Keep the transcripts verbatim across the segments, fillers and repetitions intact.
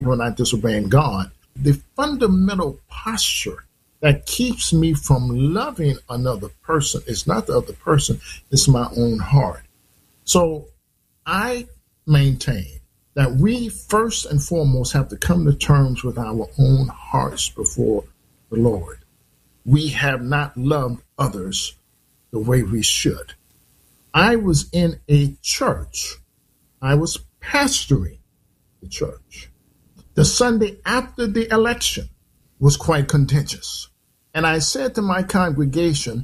people are not disobeying God. The fundamental posture that keeps me from loving another person is not the other person, it's my own heart. So I maintain that we first and foremost have to come to terms with our own hearts before the Lord. We have not loved others the way we should. I was in a church. I was pastoring the church. The Sunday after the election was quite contentious. And I said to my congregation,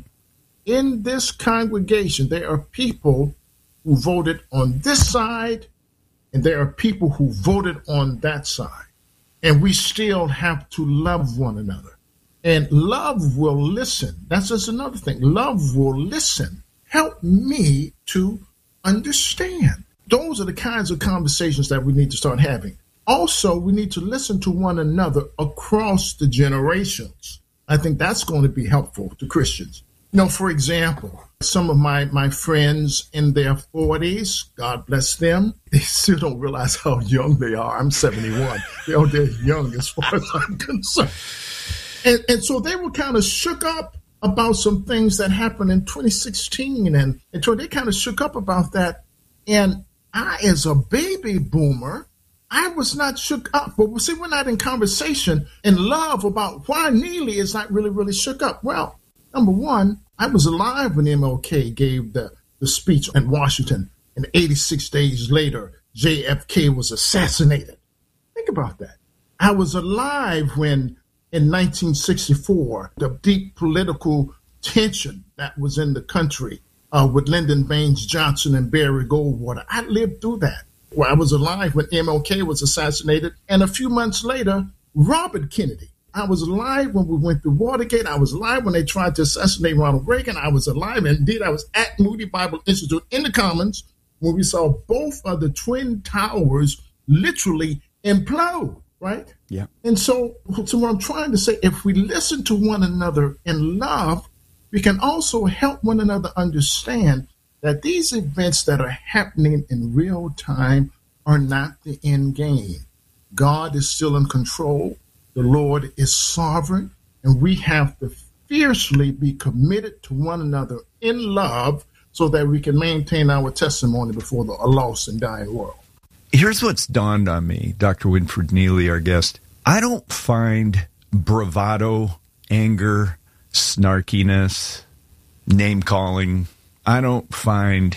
in this congregation, there are people who voted on this side, and there are people who voted on that side. And we still have to love one another. And love will listen. That's just another thing. Love will listen. Help me to understand. Those are the kinds of conversations that we need to start having. Also, we need to listen to one another across the generations. I think that's going to be helpful to Christians. You know, for example, some of my, my friends in their forties, God bless them, they still don't realize how young they are. I'm seventy-one. They're, they're young as far as I'm concerned. And, and so they were kind of shook up about some things that happened in twenty sixteen. And, and so they kind of shook up about that. And I, as a baby boomer, I was not shook up. But see, we're not in conversation and love about why Neely is not really, really shook up. Well, number one, I was alive when M L K gave the, the speech in Washington, and eighty-six days later, J F K was assassinated. Think about that. I was alive when, in nineteen sixty-four, the deep political tension that was in the country uh, with Lyndon Baines Johnson and Barry Goldwater. I lived through that. Well, I was alive when M L K was assassinated, and a few months later, Robert Kennedy. I was alive when we went through Watergate. I was alive when they tried to assassinate Ronald Reagan. I was alive, and indeed, I was at Moody Bible Institute in the Commons when we saw both of the Twin Towers literally implode, right? Yeah. And so, so what I'm trying to say, if we listen to one another in love, we can also help one another understand that these events that are happening in real time are not the end game. God is still in control. The Lord is sovereign, and we have to fiercely be committed to one another in love so that we can maintain our testimony before the lost and dying world. Here's what's dawned on me, Doctor Winfred Neely, our guest. I don't find bravado, anger, snarkiness, name-calling. I don't find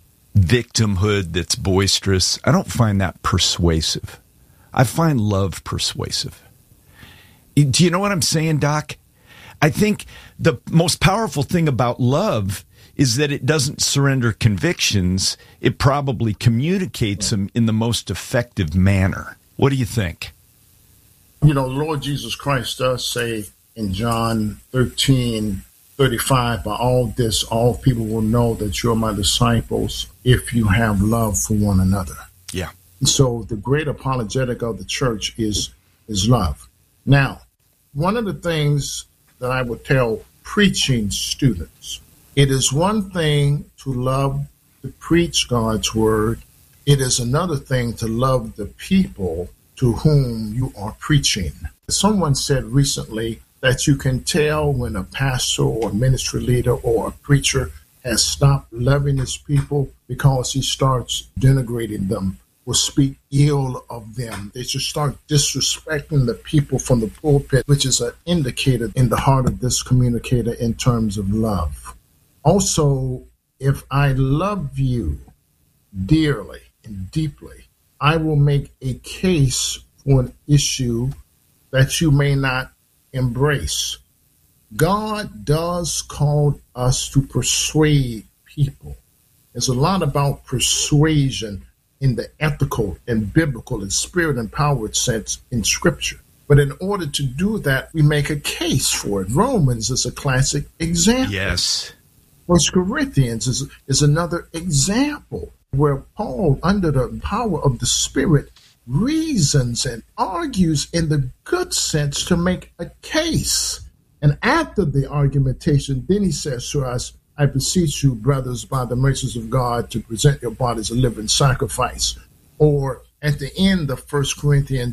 victimhood that's boisterous. I don't find that persuasive. I find love persuasive. Do you know what I'm saying, Doc? I think the most powerful thing about love is that it doesn't surrender convictions. It probably communicates them in the most effective manner. What do you think? You know, Lord Jesus Christ does say in John thirteen thirty-five, by all this, all people will know that you're my disciples if you have love for one another. Yeah. So the great apologetic of the church is is love. Now, one of the things that I would tell preaching students, it is one thing to love to preach God's word. It is another thing to love the people to whom you are preaching. Someone said recently that you can tell when a pastor or a ministry leader or a preacher has stopped loving his people because he starts denigrating them or speak ill of them. They should start disrespecting the people from the pulpit, which is an indicator in the heart of this communicator in terms of love. Also, if I love you dearly and deeply, I will make a case for an issue that you may not embrace. God does call us to persuade people. There's a lot about persuasion in the ethical and biblical and spirit-empowered sense in Scripture. But in order to do that, we make a case for it. Romans is a classic example. Yes. First Corinthians is, is another example where Paul, under the power of the Spirit, reasons and argues in the good sense to make a case. And after the argumentation, then he says to us, I beseech you, brothers, by the mercies of God, to present your bodies a living sacrifice. Or at the end of First Corinthians,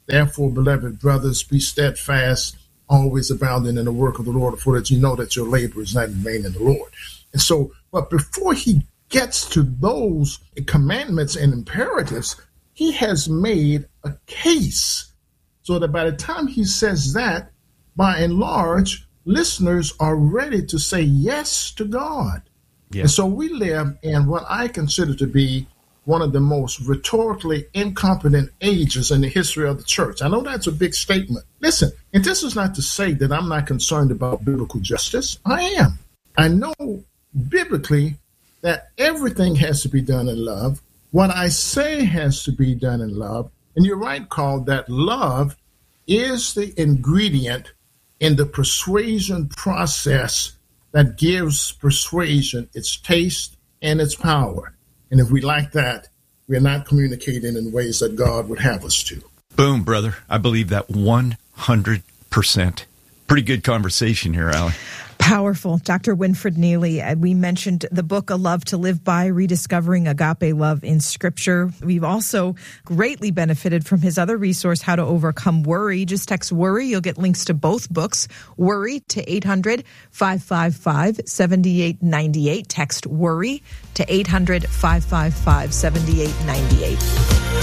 Therefore, beloved brothers, be steadfast, always abounding in the work of the Lord, for that you know that your labor is not in vain in the Lord. And so, but before he gets to those commandments and imperatives, he has made a case so that by the time he says that, by and large, listeners are ready to say yes to God. Yeah. And so we live in what I consider to be one of the most rhetorically incompetent ages in the history of the church. I know that's a big statement. Listen, and this is not to say that I'm not concerned about biblical justice. I am. I know biblically that everything has to be done in love. What I say has to be done in love. And you're right, Carl, that love is the ingredient in the persuasion process that gives persuasion its taste and its power. And if we lack that, we're not communicating in ways that God would have us to. Boom, brother. I believe that one hundred percent. Pretty good conversation here, Allie. Powerful. Doctor Winfred Neely, we mentioned the book, A Love to Live By, Rediscovering Agape Love in Scripture. We've also greatly benefited from his other resource, How to Overcome Worry. Just text WORRY. You'll get links to both books. WORRY to eight hundred, five five five, seven eight nine eight. Text WORRY to eight hundred, five five five, seven eight nine eight.